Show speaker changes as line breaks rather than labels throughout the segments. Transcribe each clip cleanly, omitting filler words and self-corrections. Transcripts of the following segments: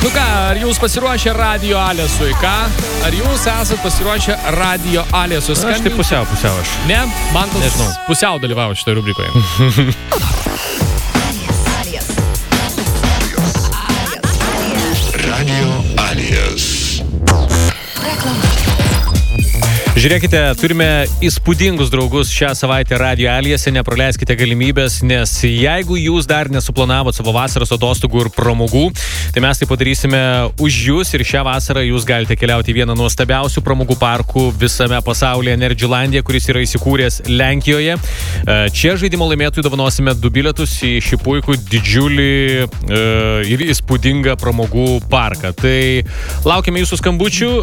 Nu ką, ar jūs pasiruošę Radio Alesui, ką? Ar jūs esat pasiruošę Radio Alesui?
Aš tai pusiau aš.
Ne? Man tas
Nežinau.
Pusiau dalyvauju šitoje rubrikoje.
Radio Alias.
Žiūrėkite, turime įspūdingus draugus šią savaitę Radio Aliase, nepraleiskite galimybės, nes jeigu jūs dar nesuplanavot savo vasaros atostogų ir pramogų, tai mes tai padarysime už jūs ir šią vasarą jūs galite keliauti į vieną nuostabiausių pramogų parkų visame pasaulyje, Energylandia, kuris yra įsikūręs Lenkijoje. Čia žaidimo laimėtojų dovanosime 2 bilietus į šį puikų, didžiulį ir įspūdingą pramogų parką. Tai laukiame jūsų skambučių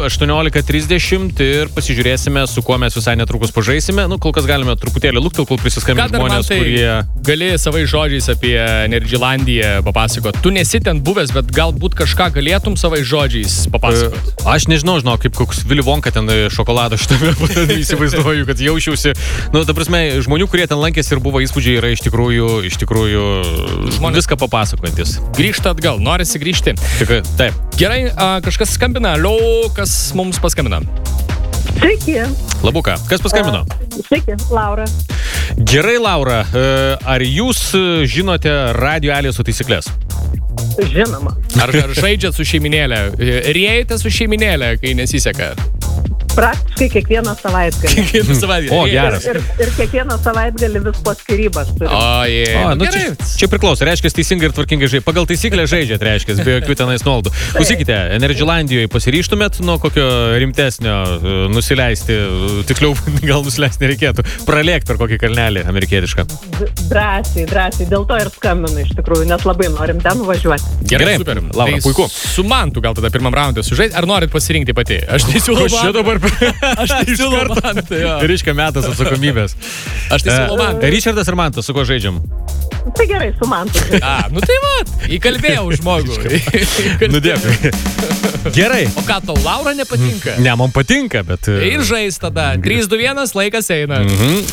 18:30 ir pasižiūrėsime, su kuo mes visai netrukus pažaisime. Nu, kol kas galime truputėlį lukti, kol prisiskambins žmonės, kurie...
Gali savai žodžiais apie Energylandiją papasakot. Tu nesi ten buvęs, bet galbūt kažką galėtum savai žodžiais papasakot.
Aš nežinau, kaip koks Willy Wonka ten šokolado šitame įsivaizduoju, kad jaučiausi. Nu, ta prasme, žmonių, kurie ten lankėsi ir buvo įspūdžiai, yra iš tikrųjų žmonės viską papasakojantis.
Grįžta atgal, norisi grįžti.
Tikrai, taip.
Gerai, kažkas skambina. Alio, kas mums paskambina?
Sveiki.
Labuka, kas paskambino?
Sveiki, Laura.
Gerai, Laura, ar jūs žinote Radio Aliaso taisyklės?
Žinoma.
Ar žaidžiat su šeiminėlė? Riejate su šeiminėlė, kai nesiseka?
Praktiškai kiekvieną savaitgalį.
O, geras.
Ir kiekvieną savaitgalį vis po skyrybas turiu.
Nu, čia priklauso, reiškia, teisingai ir tvarkingai žaidžiat. Pagal taisyklę žaidžiat, reiškia, be jokių tenais nuolaidų. Klausykite, Energylandijoje pasiryžtumėt nuo kokio rimtesnio nusileisti, tiksliau, gal nusileisti nereikėtų, pralėkti per kokį kalnelį amerikietišką?
Drąsiai, dėl to ir skambinu iš tikrųjų, nes labai norim ten važiuoti.
Gerai, super.
Laura,
Tai
puiku.
Su Mantu gal tada pirmam raundė sužaisti, ar norit pasirinkti pati? Aš tai siūlau Mantą. Aš tai siūlau Mantą, jo.
Ryškia metas atsakomybės.
Aš tai siūlau Mantą.
Richardas ir Mantas, su kuo žaidžiam?
Tai gerai, su Mantu.
Nu tai va, įkalbėjau žmogų.
Nu dėkui. Gerai.
O ką, tau Laura nepatinka?
Ne, man patinka, bet...
Ir žais tada. 3-2-1, laikas eina.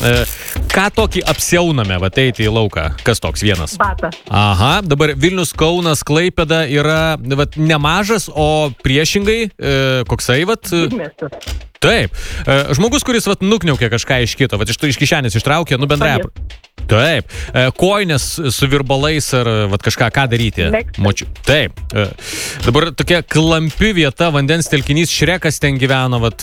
Ką tokį apsiauname, va, eiti į lauką? Kas toks vienas?
Bata.
Aha, dabar Vilnius, Kaunas, Klaipėda yra vat, nemažas, o priešingai, koksai, vat...
Didmiestis.
Taip. Žmogus, kuris vat, nukniaukė kažką iš kito, vat, iš kišenės ištraukė, nu bendrai... Taip. Koinės su virbalais ar vat, kažką, ką daryti? Taip. Dabar tokia klampi vieta, vandens telkinys, Šrekas ten gyveno, vat...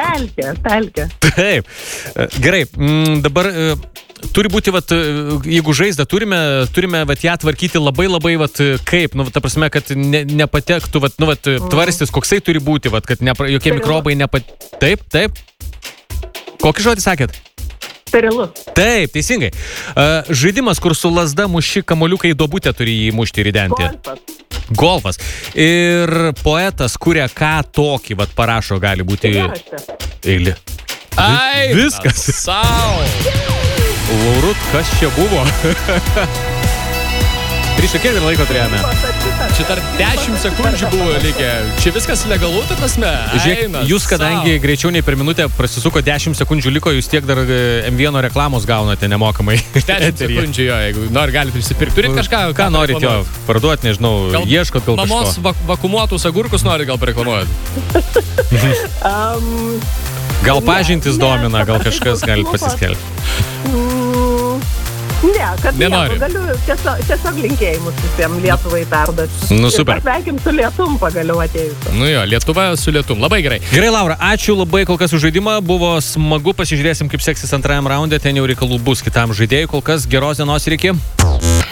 Pelkė.
Taip. Gerai. Dabar... Turi būti, vat, jeigu žaizdą turime vat, ją tvarkyti labai, vat, kaip, nu, ta prasme, kad nepatektų, vat, nu, vat, tvarstis, koksai turi būti, vat, kad jokie mikrobai Taip. Kokį žodį sakėt?
Sterilus.
Taip, teisingai. Žaidimas, kur su lazda muši kamoliukai į duobutę turi jį mušti ir įdenti. Golfas. Ir poetas kuria ką tokį, vat, parašo, gali būti... Eilė.
Ai,
viskas.
Sau.
Laurut, kas čia buvo? Prieš kiek dar laiko turėjome?
Čia dar 10 sekundžių buvo likę. Čia viskas legalu, ta prasme?
Žiūrėk, jūs kadangi greičiau nei per minutę prasisuko 10 sekundžių liko, jūs tiek dar M1 reklamos gaunate nemokamai.
10 sekundžių jo, jeigu nori, galite prisipirkti. Turit kažką?
Ką norit jo parduoti, nežinau, ieškot gal kažko.
Mamos vakuumuotus agurkus nori gal pareklamuoti?
Gal pažintis domina, gal kažkas gali pasiskelbti.
Ne, kad
nenori.
Galiu tiesiog linkėjimus visiems Lietuvai perduoti.
Nu, super.
Pasveikim su Lietum pagaliau atėjusiu.
Nu jo, Lietuva su Lietum. Labai gerai.
Gerai, Laura, ačiū labai kol kas už žaidimą. Buvo smagu, pasižiūrėsim, kaip seksis antrajam raunde. Ten jau reikalų bus kitam žaidėjui. Kol kas geros dienos ir iki.